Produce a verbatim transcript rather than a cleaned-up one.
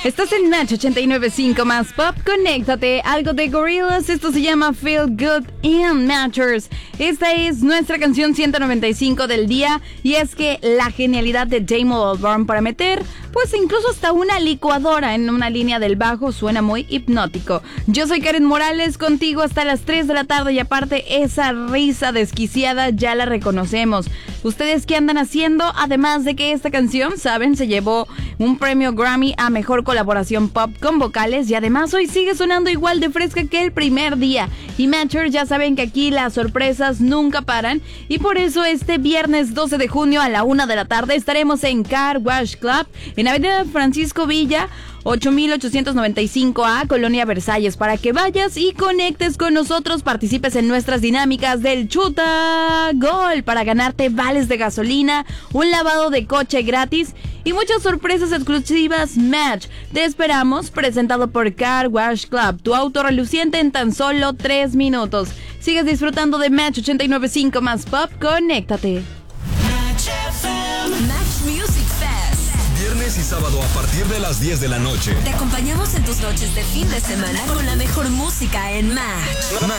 Estás en Match ochenta y nueve punto cinco más Pop. Conéctate, algo de Gorillaz. Esto se llama Feel Good and Matters. Esta es nuestra canción ciento noventa y cinco del día. Y es que la genialidad de Damon Albarn para meter, pues incluso hasta una licuadora en una línea del bajo suena muy hipnótico. Yo soy Karen Morales, contigo hasta las tres de la tarde. Y aparte, esa risa desquiciada ya la reconocemos. ¿Ustedes qué andan haciendo? Además de que esta canción, saben, se llevó un premio Grammy a Mejor Colaboración Pop con vocales. Y además hoy sigue sonando igual de fresca que el primer día. Y Matters, ya saben que aquí las sorpresas nunca paran. Y por eso este viernes doce de junio a la una de la tarde estaremos en Car Wash Club, en Avenida Francisco Villa, ocho mil ochocientos noventa y cinco A, Colonia Versalles, para que vayas y conectes con nosotros, participes en nuestras dinámicas del Chuta Gol para ganarte vales de gasolina, un lavado de coche gratis y muchas sorpresas exclusivas. Match, te esperamos, presentado por Car Wash Club, tu auto reluciente en tan solo tres minutos. Sigues disfrutando de Match ochenta y nueve punto cinco más Pop, conéctate. Match F M. Match Music Fest. Viernes y sábado a partir de las diez de la noche. Te acompañamos en tus noches de fin de semana con la mejor música en Match.